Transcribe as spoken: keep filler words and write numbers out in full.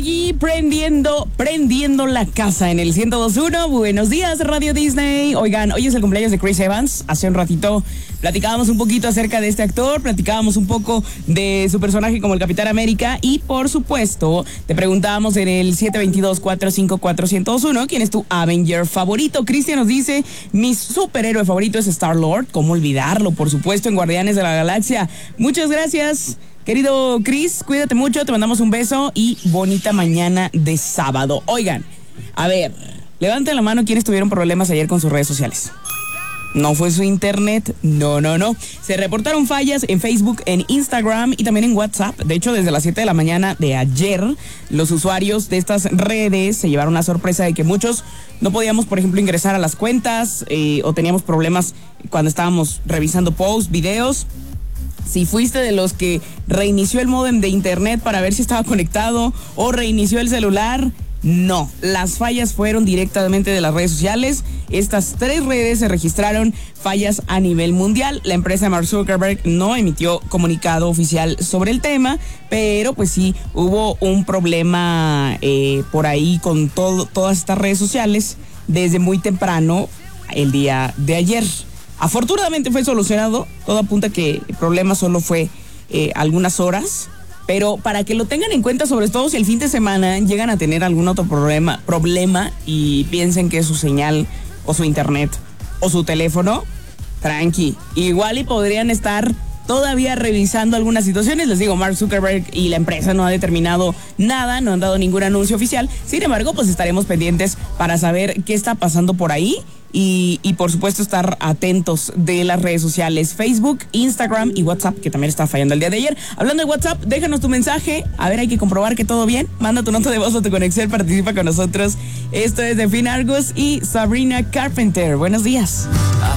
aquí prendiendo, prendiendo la casa en el ciento dos punto uno. Buenos días, Radio Disney. Oigan, hoy es el cumpleaños de Chris Evans. Hace un ratito platicábamos un poquito acerca de este actor, platicábamos un poco de su personaje como el Capitán América y, por supuesto, te preguntábamos en el siete dos dos, cuatro cinco cuatro, uno cero dos uno quién es tu Avenger favorito. Cristian nos dice, mi superhéroe favorito es Star-Lord. ¿Cómo olvidarlo? Por supuesto, en Guardianes de la Galaxia. Muchas gracias, querido Chris, cuídate mucho, te mandamos un beso y bonita mañana de sábado. Oigan, a ver, levanten la mano quienes tuvieron problemas ayer con sus redes sociales. No fue su internet, no, no, no. Se reportaron fallas en Facebook, en Instagram y también en WhatsApp. De hecho, desde las siete de la mañana de ayer, los usuarios de estas redes se llevaron la sorpresa de que muchos no podíamos, por ejemplo, ingresar a las cuentas eh, o teníamos problemas cuando estábamos revisando posts, videos. Si fuiste de los que reinició el módem de internet para ver si estaba conectado o reinició el celular, no, las fallas fueron directamente de las redes sociales. Estas tres redes se registraron fallas a nivel mundial. La empresa de Mark Zuckerberg no emitió comunicado oficial sobre el tema, pero pues sí hubo un problema eh, por ahí con todo, todas estas redes sociales desde muy temprano el día de ayer. Afortunadamente fue solucionado, todo apunta que el problema solo fue eh, algunas horas, pero para que lo tengan en cuenta, sobre todo si el fin de semana llegan a tener algún otro problema, problema y piensen que es su señal o su internet o su teléfono, tranqui, igual y podrían estar todavía revisando algunas situaciones. Les digo, Mark Zuckerberg y la empresa no ha determinado nada, no han dado ningún anuncio oficial. Sin embargo, pues estaremos pendientes para saber qué está pasando por ahí y, y por supuesto estar atentos de las redes sociales Facebook, Instagram y WhatsApp, que también está fallando el día de ayer. Hablando de WhatsApp, déjanos tu mensaje. A ver, hay que comprobar que todo bien. Manda tu nota de voz o tu conexión, participa con nosotros. Esto es de Finn Argus y Sabrina Carpenter. Buenos días.